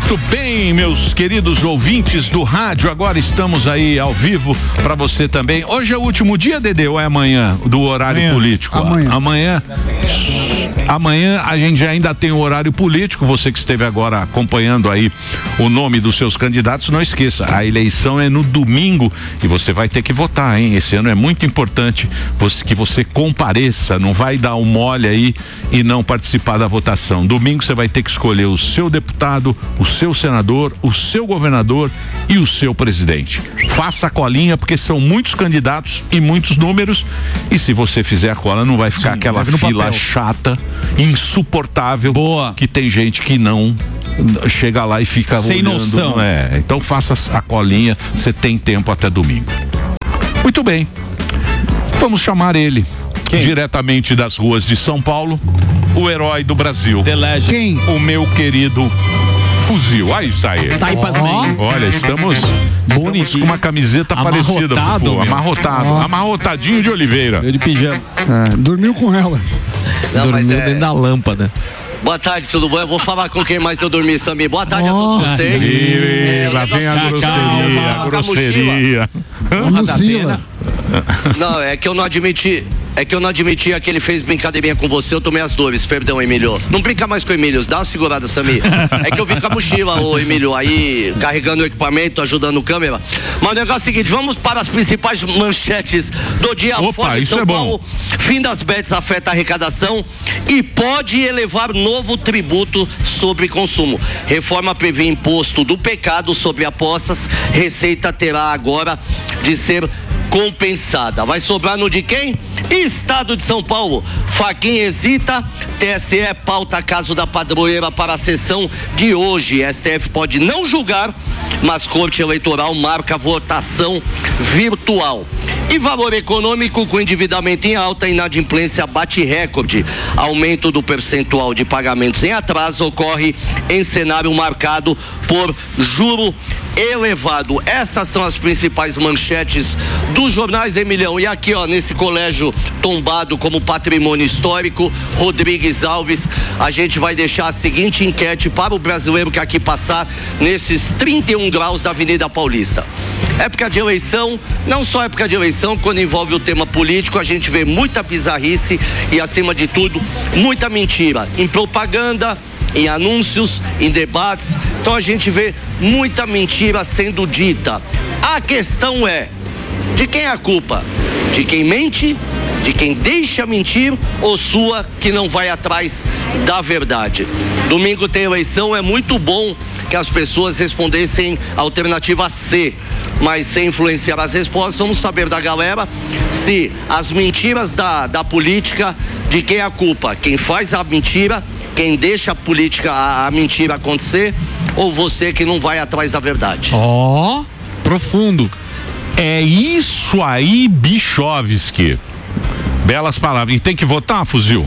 Muito bem, meus queridos ouvintes do rádio, agora estamos aí ao vivo para você também. Hoje é o último dia, Dedê, ou é amanhã, do horário político? Amanhã a gente ainda tem o horário político. Você que esteve agora acompanhando aí o nome dos seus candidatos, não esqueça, a eleição é no domingo e você vai ter que votar, hein? Esse ano é muito importante que você compareça, não vai dar um mole aí e não participar da votação. Domingo você vai ter que escolher o seu deputado, o seu senador, o seu governador e o seu presidente. Faça a colinha, porque são muitos candidatos e muitos números, e se você fizer a cola não vai ficar aquela fila chata, insuportável. Boa. Que tem gente que não chega lá e fica sem olhando, noção. Então faça a colinha, você tem tempo até domingo. Muito bem, vamos chamar ele. Quem? Diretamente das ruas de São Paulo, o herói do Brasil. Quem? O meu querido Fuzil. Aí sai ele. Olha, estamos com uma camiseta parecida. Amarrotadinho de Oliveira. Eu de pijama. Dormiu com ela. Dormiu dentro da lâmpada. Boa tarde, tudo bom? Eu vou falar com quem mais eu dormi, Samir. Boa tarde a todos vocês. Lá vem a grosseria. Não, é que eu não admiti. Que ele fez brincadeirinha com você, eu tomei as dores, perdão, Emílio. Não brinca mais com o Emílio, dá uma segurada, Samir. É que eu vim com a mochila, ô Emílio, aí carregando o equipamento, ajudando o câmera. Mas o negócio é o seguinte, vamos para as principais manchetes do dia. Fora de São Paulo, fim das bets afeta a arrecadação e pode elevar novo tributo sobre consumo. Reforma prevê imposto do pecado sobre apostas, Receita terá agora de ser compensada. Vai sobrar no de quem? Estado de São Paulo. Fachin hesita, TSE pauta caso da padroeira para a sessão de hoje. STF pode não julgar, mas Corte Eleitoral marca votação virtual. E valor econômico com endividamento em alta, inadimplência bate recorde. Aumento do percentual de pagamentos em atraso ocorre em cenário marcado por juro elevado. Essas são as principais manchetes dos jornais, Emilhão. E aqui, ó, nesse colégio tombado como patrimônio histórico, Rodrigues Alves, a gente vai deixar a seguinte enquete para o brasileiro que aqui passar nesses 31 graus da Avenida Paulista. Época de eleição, não só época de eleição, quando envolve o tema político, a gente vê muita bizarrice e, acima de tudo, muita mentira em propaganda, em anúncios, em debates. Então a gente vê muita mentira sendo dita. A questão é, de quem é a culpa? De quem mente? De quem deixa mentir ou sua que não vai atrás da verdade? Domingo tem eleição, é muito bom que as pessoas respondessem a alternativa C, mas sem influenciar as respostas, vamos saber da galera se as mentiras da política, de quem é a culpa? Quem faz a mentira, quem deixa a política, a mentira acontecer, ou você que não vai atrás da verdade? Profundo. É isso aí, Bichovski. Belas palavras. E tem que votar, Fuzil?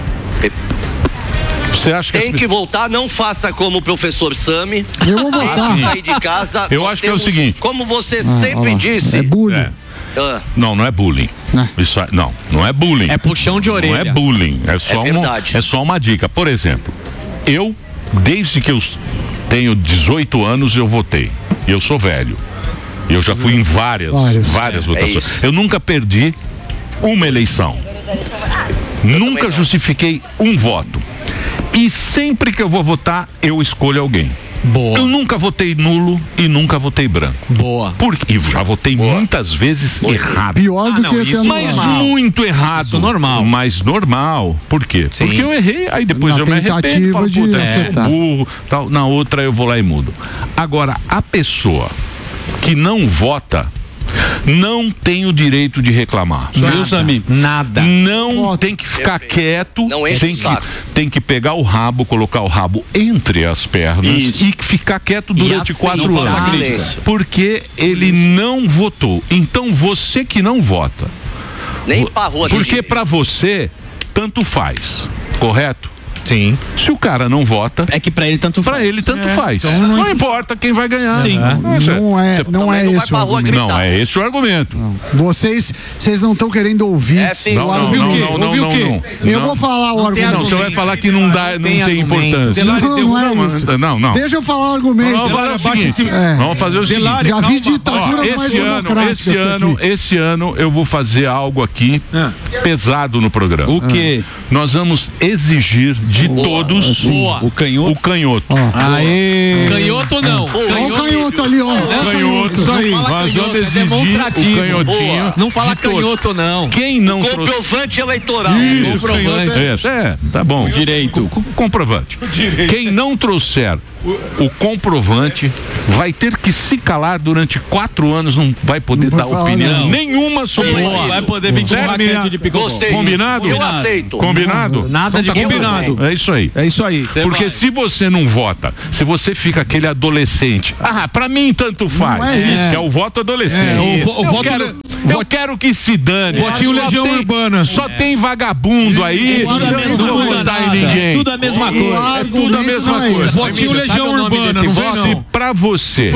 Você acha que tem que voltar, não faça como o professor Sami. Eu vou votar. Sair de casa. Eu acho que é o seguinte. Como você sempre disse. É bullying. Não é bullying. Isso não é bullying. É puxão de orelha. Não é bullying. É só uma dica. Por exemplo, eu, desde que eu tenho 18 anos, eu votei. Eu sou velho. Eu já fui em várias votações. Eu nunca perdi uma eleição. Nunca justifiquei um voto. E sempre que eu vou votar, eu escolho alguém. Boa. Eu nunca votei nulo e nunca votei branco. Boa. Porque eu já votei muitas vezes errado. Pior do que isso. Mas muito errado. Isso normal. Mas normal. Por quê? Sim. Porque eu errei, aí depois eu me arrependo, falo, puta, eu sou burro, tal. Na outra eu vou lá e mudo. Agora, a pessoa que não vota não tem o direito de reclamar. Nada. Não tem que ficar quieto. Não enche o saco. Tem que pegar o rabo, colocar o rabo entre as pernas e ficar quieto durante 4 anos. Porque ele não votou. Então você que não vota. Nem pra rua. Porque pra você, tanto faz. Correto? Sim. Se o cara não vota, é que pra ele tanto faz. Pra ele tanto faz. Então não importa quem vai ganhar. Sim. Não é esse o argumento. Não, é esse o argumento. Vocês não estão querendo ouvir. É sim. Não. Eu vou falar o argumento. Não, você vai falar que não tem importância. Não é isso. Não. Deixa eu falar o argumento. Vamos fazer o seguinte. Já vi ditaduras mais democráticas esse ano eu vou fazer algo aqui pesado no programa. O quê? Nós vamos exigir de todos o canhoto. O canhoto. Aê! Canhoto não. Olha o canhoto ali, ó. Canhoto, isso aí. Nós vamos exigir o canhotinho. Não fala canhoto, não. Quem não comprovante eleitoral. Isso, comprovante. Tá bom. Direito. Comprovante. Quem não trouxer o comprovante vai ter que se calar durante 4 anos, não vai poder dar opinião nenhuma sobre isso. Vai poder vir com raquete de picobol. Combinado? Eu aceito. Combinado? Nada de combinado. É isso aí. É isso aí. Porque se você não vota, se você fica aquele adolescente, pra mim tanto faz. É o voto adolescente. Eu quero que se dane. Votinho Legião Urbana. Só tem vagabundo aí. Não vou votar em ninguém. Tudo a mesma coisa. É tudo a mesma coisa. Votinho Legião Urbana. Se pra você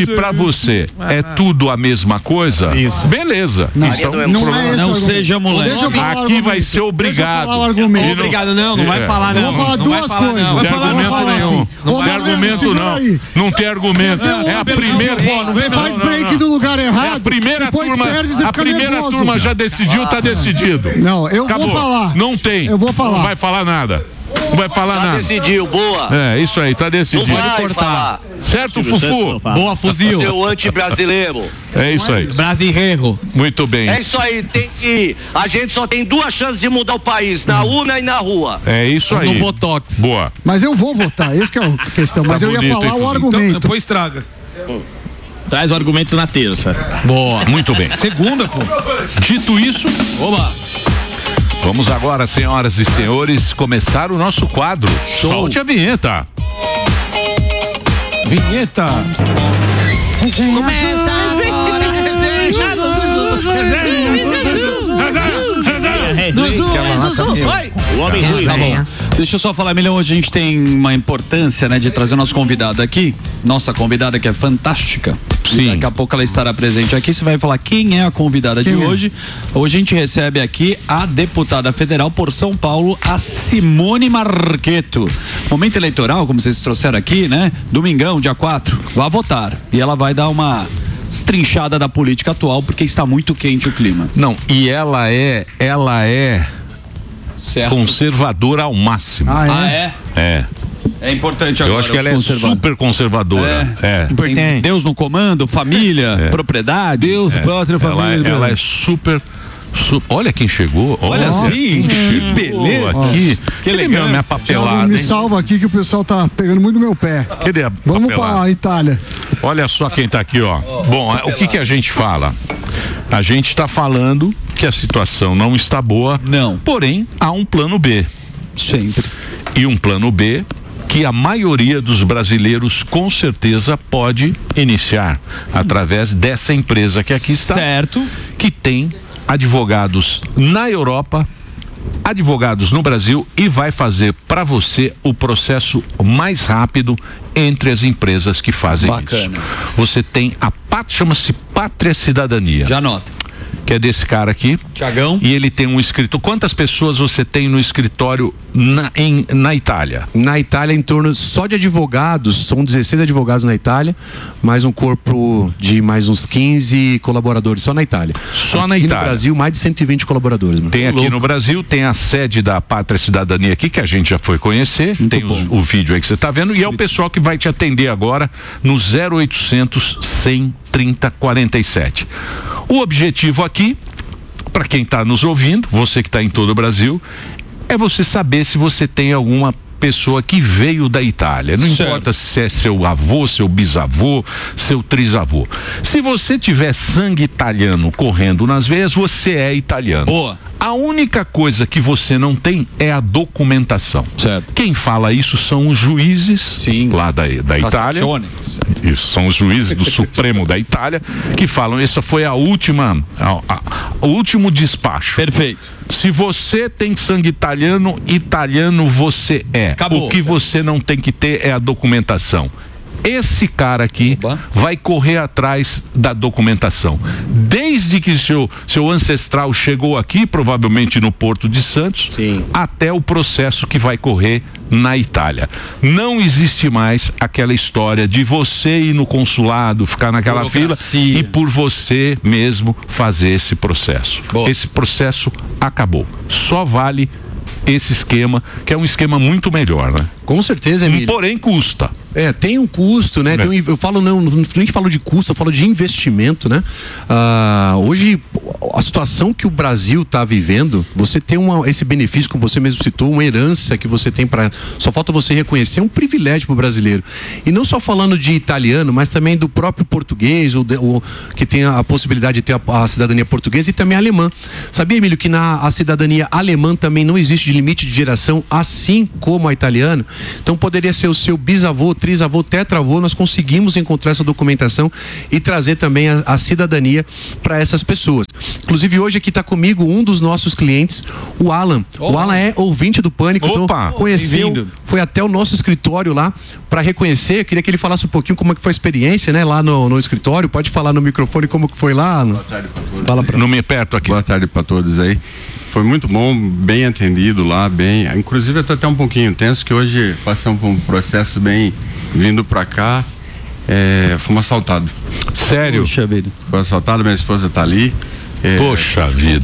é tudo a mesma coisa, beleza. Não seja moleque. Aqui vai ser obrigado. Obrigado, não vai falar não. Vou falar duas coisas. Não tem argumento nenhum. Não tem argumento não. Não tem argumento. É a primeira. Você faz break do lugar errado. É a primeira turma. A primeira turma já decidiu, tá decidido. Não, eu vou falar. Não tem. Eu vou falar. Não vai falar nada. Não vai falar nada. Decidiu, boa. É, isso aí, tá decidido. Não vai falar. Certo, Fufu? Boa, fuzil. Seu anti-brasileiro. É isso aí. Brasileiro. Muito bem. É isso aí, a gente só tem 2 chances de mudar o país, na urna e na rua. É isso aí. No Botox. Boa. Mas eu vou votar, esse que é a questão. Mas eu ia falar o argumento. Então, depois traga. Traz o argumento na terça. Boa. Muito bem. Segunda, pô. Dito isso, oba. Vamos agora, senhoras e senhores, começar o nosso quadro. Solte a vinheta. Vinheta. Começa agora. O homem ruim. Tá bom. Deixa eu só falar, Milhão, hoje a gente tem uma importância, né, de trazer nosso convidado aqui. Nossa convidada que é fantástica. Sim. Daqui a pouco ela estará presente aqui. Você vai falar quem é a convidada de hoje. Hoje a gente recebe aqui a deputada federal por São Paulo, a Simone Marqueto. Momento eleitoral, como vocês trouxeram aqui, né? Domingão, dia 4. Vá votar. E ela vai dar uma destrinchada da política atual, porque está muito quente o clima. Não, e ela é certo. Conservadora ao máximo. É. É importante agora. Eu acho que ela é super conservadora. Tem Deus no comando, família, propriedade. Deus, pátria, família. Ela é super. Olha quem chegou. Olha assim, que beleza. Aqui. Que legal, minha papelada. Me salva aqui que o pessoal tá pegando muito no meu pé. Cadê a Vamos pra Itália. Olha só quem tá aqui, ó. Bom, o que a gente fala? A gente está falando que a situação não está boa. Não. Porém, há um plano B. Sempre. E um plano B que a maioria dos brasileiros com certeza pode iniciar através dessa empresa que aqui está. Certo. Que tem advogados na Europa, advogados no Brasil e vai fazer para você o processo mais rápido entre as empresas que fazem isso. Você tem chama-se Pátria Cidadania. Já anota. Que é desse cara aqui. Tiagão. E ele tem um escritório. Quantas pessoas você tem no escritório na Itália? Na Itália, em torno só de advogados, são 16 advogados na Itália, mais um corpo de mais uns 15 colaboradores, só na Itália. Só na Itália. E no Brasil, mais de 120 colaboradores. Mano. Tem aqui no Brasil, tem a sede da Pátria Cidadania aqui, que a gente já foi conhecer. Muito tem o vídeo aí que você está vendo. E é o pessoal que vai te atender agora no 0800 100 30 47. O objetivo aqui, para quem está nos ouvindo, você que está em todo o Brasil, é você saber se você tem alguma pessoa que veio da Itália. Não importa se é seu avô, seu bisavô, seu trisavô. Se você tiver sangue italiano correndo nas veias, você é italiano. Boa. A única coisa que você não tem é a documentação. Certo. Quem fala isso são os juízes lá da Itália. Isso, são os juízes do Supremo da Itália que falam, essa foi o último despacho. Perfeito. Se você tem sangue italiano, italiano você é. Acabou. O que você não tem que ter é a documentação. Esse cara aqui vai correr atrás da documentação. Desde que seu ancestral chegou aqui, provavelmente no Porto de Santos, até o processo que vai correr na Itália. Não existe mais aquela história de você ir no consulado, ficar naquela fila e por você mesmo fazer esse processo. Esse processo acabou. Só vale esse esquema, que é um esquema muito melhor, né? Com certeza, Emílio. Porém, custa. Tem um custo, né? Eu falo, não falo de custo, eu falo de investimento, né? Hoje, a situação que o Brasil está vivendo, você tem esse benefício, como você mesmo citou, uma herança que você tem só falta você reconhecer, é um privilégio para o brasileiro. E não só falando de italiano, mas também do próprio português, ou que tem a possibilidade de ter a cidadania portuguesa e também alemã. Sabia, Emílio, que a cidadania alemã também não existe de limite de geração, assim como a italiana? Então poderia ser o seu bisavô, trisavô, tetravô. Nós conseguimos encontrar essa documentação e trazer também a cidadania para essas pessoas. Inclusive hoje aqui está comigo um dos nossos clientes, o Alan. O Alan é ouvinte do Pânico, então conheceu, foi até o nosso escritório lá para reconhecer. Eu queria que ele falasse um pouquinho como é que foi a experiência, né, lá no escritório. Pode falar no microfone como que foi lá, Alan? Boa tarde para todos. Fala para mim perto aqui. Boa tarde para todos aí. Foi muito bom, bem atendido lá, inclusive eu tô até um pouquinho tenso, que hoje passamos por um processo bem vindo pra cá, fomos assaltados. Sério? Poxa vida. Foi assaltado, minha esposa tá ali. Poxa vida.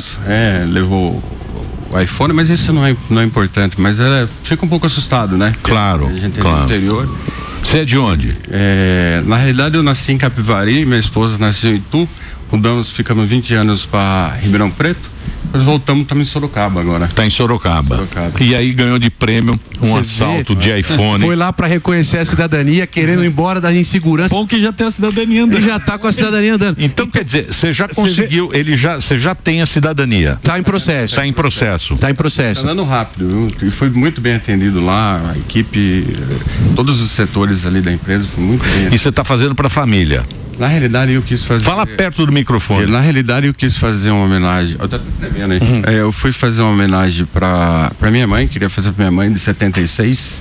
Levou o iPhone, mas isso não é importante, mas ela fica um pouco assustado, né? Claro, a gente é do interior. Você é de onde? Na realidade eu nasci em Capivari, minha esposa nasceu em Itu, ficamos 20 anos para Ribeirão Preto. Nós voltamos, estamos em Sorocaba agora. Tá em Sorocaba. E aí ganhou de prêmio um assalto de iPhone. Foi lá para reconhecer a cidadania, querendo ir embora da insegurança. Bom que já tem a cidadania andando. Ele já tá com a cidadania andando. Então quer dizer, você já conseguiu, você já tem a cidadania. Tá em processo. Tá em processo. Tá em processo. Tá andando rápido, viu? E foi muito bem atendido lá, a equipe, todos os setores ali da empresa, foi muito bem atendido. E você tá fazendo para a família? Na realidade eu quis fazer... Fala perto do microfone. Na realidade eu quis fazer uma homenagem. Eu tô tremendo aí. Eu fui fazer uma homenagem para minha mãe, queria fazer para minha mãe de 76.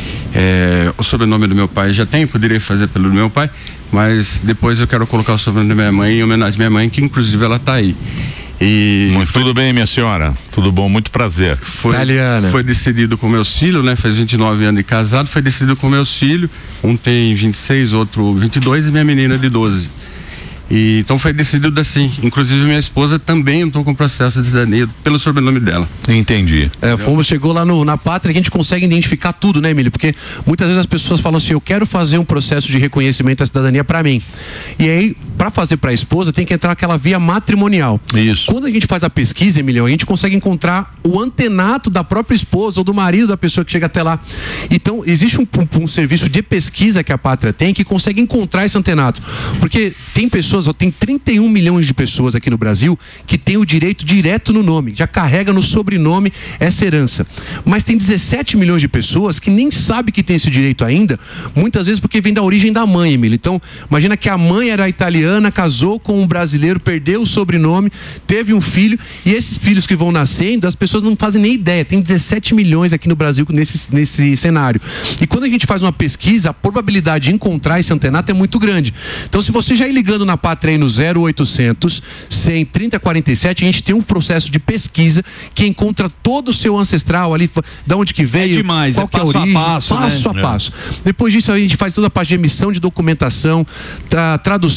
O sobrenome do meu pai já tem, poderia fazer pelo meu pai, mas depois eu quero colocar o sobrenome da minha mãe em homenagem à minha mãe, que inclusive ela tá aí. Tudo bem, minha senhora? Tudo bom, muito prazer. Foi decidido com meus filhos, né? Faz 29 anos de casado, foi decidido com meus filhos. Um tem 26, outro 22 e minha menina de 12. Então foi decidido assim. Inclusive minha esposa também entrou com processo de cidadania pelo sobrenome dela. Entendi. Chegou lá na pátria que a gente consegue identificar tudo, né, Emílio? Porque muitas vezes as pessoas falam assim, eu quero fazer um processo de reconhecimento da cidadania para mim. E aí, para fazer para a esposa, tem que entrar aquela via matrimonial. Isso. Quando a gente faz a pesquisa, Emílio, a gente consegue encontrar o antenato da própria esposa ou do marido da pessoa que chega até lá. Então, existe um serviço de pesquisa que a pátria tem que consegue encontrar esse antenato. Porque tem tem 31 milhões de pessoas aqui no Brasil que tem o direito direto no nome, já carrega no sobrenome essa herança. Mas tem 17 milhões de pessoas que nem sabem que tem esse direito ainda, muitas vezes porque vem da origem da mãe, Emílio. Então, imagina que a mãe era italiana, casou com um brasileiro, perdeu o sobrenome, teve um filho, e esses filhos que vão nascendo, as pessoas não fazem nem ideia. Tem 17 milhões aqui no Brasil nesse cenário. E quando a gente faz uma pesquisa, a probabilidade de encontrar esse antenato é muito grande. Então, se você já ir ligando na pátria aí no 0800 100 3047, a gente tem um processo de pesquisa que encontra todo o seu ancestral ali, da onde que veio, demais, qual que é a origem, passo a passo. Depois disso a gente faz toda a parte de emissão de documentação, tradução,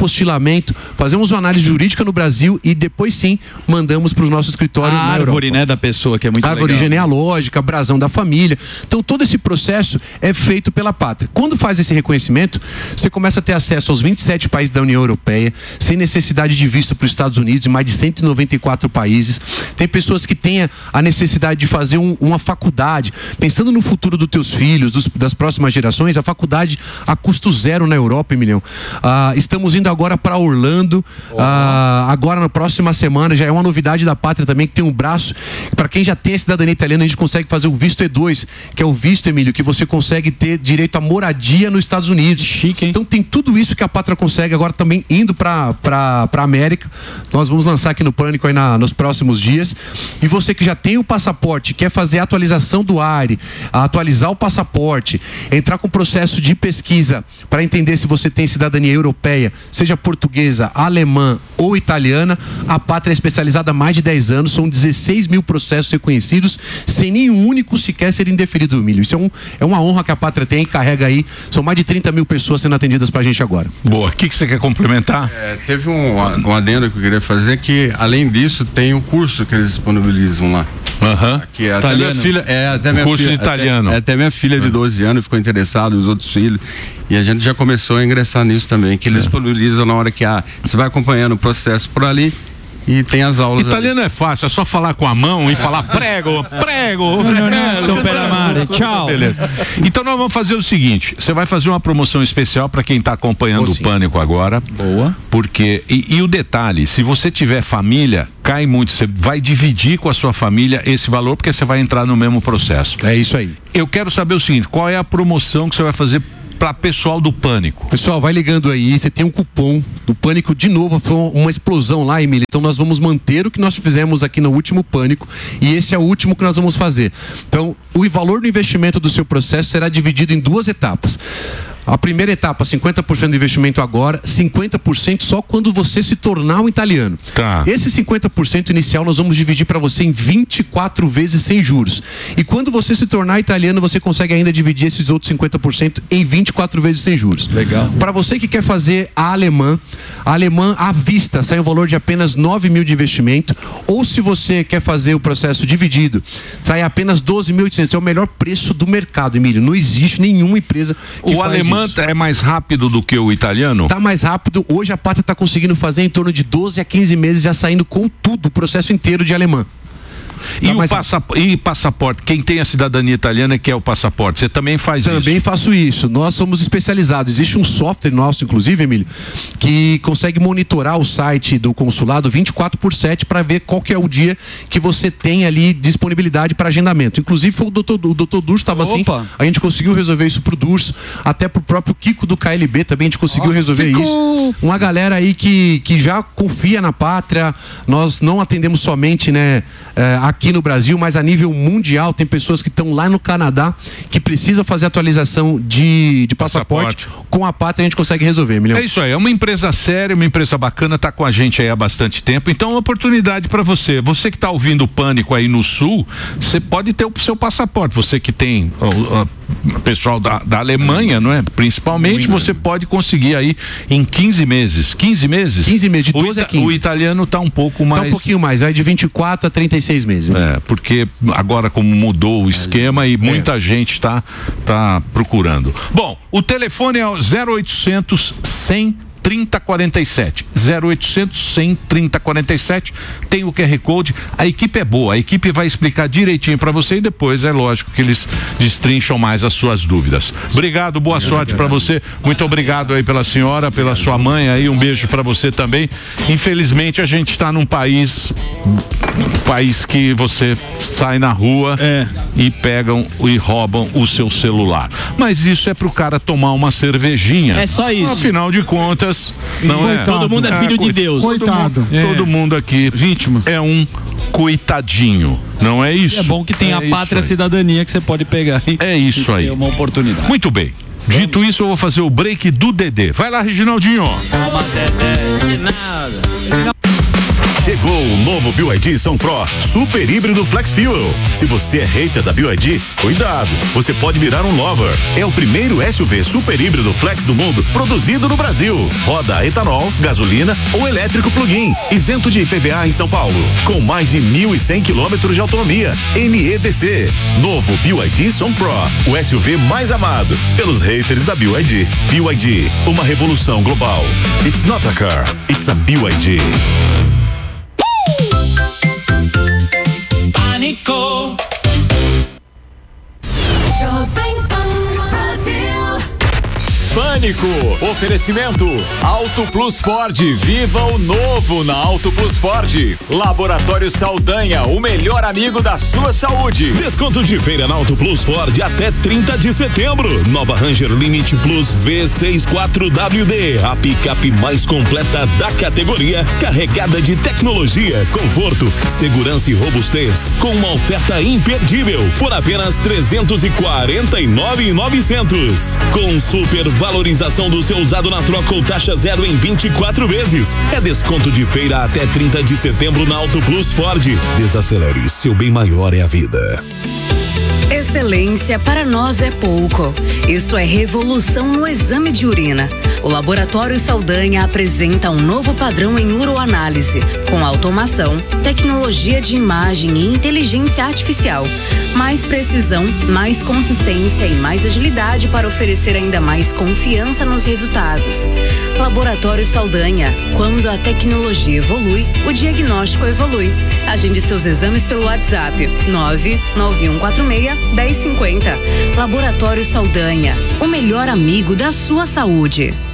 apostilamento, fazemos uma análise jurídica no Brasil e depois sim mandamos para o nosso escritório na Europa. Árvore, né, da pessoa, que é muito árvore legal. genealógica, brasão da família. Então todo esse processo é feito pela pátria. Quando faz esse reconhecimento, você começa a ter acesso aos 27 países da União Europeia, sem necessidade de visto para os Estados Unidos, em mais de 194 países. Tem pessoas que têm a necessidade de fazer uma faculdade, pensando no futuro dos teus filhos, das próximas gerações, a faculdade a custo zero na Europa, Emilhão. Estamos indo agora para Orlando, agora na próxima semana, já é uma novidade da pátria também, que tem um braço, para quem já tem a cidadania italiana, a gente consegue fazer o visto E2, que é o visto, Emílio, que você consegue ter direito à moradia nos Estados Unidos. Chique, hein? Então tem tudo isso que a pátria consegue agora também indo para América. Nós vamos lançar aqui no Pânico aí nos próximos dias. E você que já tem o passaporte, quer fazer a atualização do ARE, atualizar o passaporte, entrar com o processo de pesquisa para entender se você tem cidadania europeia, seja portuguesa, alemã ou italiana, a pátria é especializada há mais de 10 anos, são 16 mil processos reconhecidos, sem nenhum único sequer ser indeferido, Emílio. Isso é uma honra que a pátria tem, carrega aí, são mais de 30 mil pessoas sendo atendidas pra gente agora. Boa, o que você quer complementar? Teve um adendo que eu queria fazer, que além disso tem um curso que eles disponibilizam lá. Que é até minha filha, curso de italiano. Até minha filha de 12 anos ficou interessada, os outros filhos. E a gente já começou a ingressar nisso também, que eles disponibilizam na hora que você vai acompanhando o processo por ali. E tem as aulas. Italiano ali. É fácil, é só falar com a mão e falar prego. Tchau. Beleza. Então nós vamos fazer o seguinte: você vai fazer uma promoção especial para quem está acompanhando o Pânico agora. Boa. Porque, e o detalhe, se você tiver família, cai muito, você vai dividir com a sua família esse valor, porque você vai entrar no mesmo processo. É isso aí. Eu quero saber o seguinte: qual é a promoção que você vai fazer para pessoal do Pânico? Pessoal, vai ligando aí, você tem um cupom do Pânico. De novo, foi uma explosão lá, Emília. Então nós vamos manter o que nós fizemos aqui no último Pânico, e esse é o último que nós vamos fazer. Então, o valor do investimento do seu processo será dividido em 2 etapas. A primeira etapa, 50% do investimento agora, 50% só quando você se tornar um italiano. Tá. Esse 50% inicial nós vamos dividir para você em 24 vezes sem juros. E quando você se tornar italiano, você consegue ainda dividir esses outros 50% em 24 vezes sem juros. Legal. Para você que quer fazer a alemã à vista, sai um valor de apenas 9 mil de investimento. Ou se você quer fazer o processo dividido, sai apenas 12.800. É o melhor preço do mercado, Emílio. Não existe nenhuma empresa que o alemão é mais rápido do que o italiano? Tá mais rápido. Hoje a pátria está conseguindo fazer em torno de 12 a 15 meses já saindo com tudo, o processo inteiro de alemã. E passaporte? Quem tem a cidadania italiana quer o passaporte. Você também faz isso? Também faço isso. Nós somos especializados. Existe um software nosso, inclusive, Emílio, que consegue monitorar o site do consulado 24/7 para ver qual que é o dia que você tem ali disponibilidade para agendamento. Inclusive, foi o doutor Durso estava assim. A gente conseguiu resolver isso pro Durso, até pro próprio Kiko do KLB também a gente conseguiu resolver Kiko! isso. Uma galera aí que já confia na pátria. Nós não atendemos somente, aqui no Brasil, mas a nível mundial. Tem pessoas que estão lá no Canadá que precisam fazer atualização de passaporte. Com a pátria a gente consegue resolver, Emilhão. É isso aí, é uma empresa séria, uma empresa bacana, tá com a gente aí há bastante tempo, então é uma oportunidade para você. Você que tá ouvindo o Pânico aí no Sul, você pode ter o seu passaporte. Você que tem o pessoal da Alemanha, não é? Principalmente, você pode conseguir aí em 15 meses. 15 meses? 15 meses, de 12 a 15. O italiano tá um pouco mais... Tá um pouquinho mais, vai de 24 a 36 meses. Porque agora como mudou o esquema e muita gente tá procurando. Bom, o telefone é o 0800 100 3047, 0800 100 3047, tem o QR Code. A equipe é boa, a equipe vai explicar direitinho para você e depois é lógico que eles destrincham mais as suas dúvidas. Obrigado, boa sorte para você. Muito obrigado aí pela senhora, pela sua mãe aí, um beijo para você também. Infelizmente a gente está num país que você sai na rua e pegam e roubam o seu celular. Mas isso é pro cara tomar uma cervejinha. É só isso. Afinal de contas, não é? Todo mundo é filho de Deus. Coitado. Todo mundo aqui vítima é um coitadinho, não é isso? É bom que tem a pátria cidadania que você pode pegar. É isso aí. É uma oportunidade. Muito bem. Dito isso, eu vou fazer o break do Dedê. Vai lá, Reginaldinho. Toma, Dedê, de nada. Chegou o novo BYD Sun Pro Super Híbrido Flex Fuel. Se você é hater da BYD, cuidado, você pode virar um lover. É o primeiro SUV super híbrido flex do mundo produzido no Brasil. Roda a etanol, gasolina ou elétrico plug-in, isento de IPVA em São Paulo, com mais de 1.100 quilômetros de autonomia. NEDC. Novo BYD Sun Pro, o SUV mais amado pelos haters da BYD. BYD, uma revolução global. It's not a car, it's a BYD. Pânico. Jovem Pan Brasil. Pânico, oferecimento Auto Plus Ford, viva o novo na Auto Plus Ford. Laboratório Saldanha, o melhor amigo da sua saúde. Desconto de feira na Auto Plus Ford até 30 de setembro. Nova Ranger Limite Plus V64WD, a picape mais completa da categoria, carregada de tecnologia, conforto, segurança e robustez, com uma oferta imperdível por apenas R$349.900. Com super valorização do seu usado na troca ou taxa zero em 24 vezes. É desconto de feira até 30 de setembro na Auto Plus Ford. Desacelere, seu bem maior é a vida. Excelência para nós é pouco. Isso é revolução no exame de urina. O Laboratório Saldanha apresenta um novo padrão em uroanálise, com automação, tecnologia de imagem e inteligência artificial. Mais precisão, mais consistência e mais agilidade para oferecer ainda mais confiança nos resultados. Laboratório Saldanha. Quando a tecnologia evolui, o diagnóstico evolui. Agende seus exames pelo WhatsApp 99146-1050. Laboratório Saldanha, o melhor amigo da sua saúde.